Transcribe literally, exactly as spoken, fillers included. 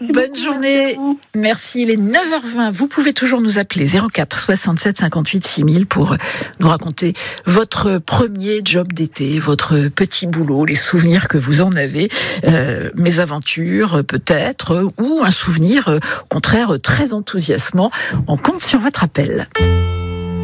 Bonne beaucoup, journée. merci. Merci. Il est neuf heures vingt. Vous pouvez toujours nous appeler zéro quatre soixante-sept cinquante-huit six mille pour nous raconter votre premier job d'été, votre petit boulot, les souvenirs que vous en avez, euh, mes aventures peut-être, ou un souvenir euh, au contraire très enthousiasmant. On compte sur votre appel.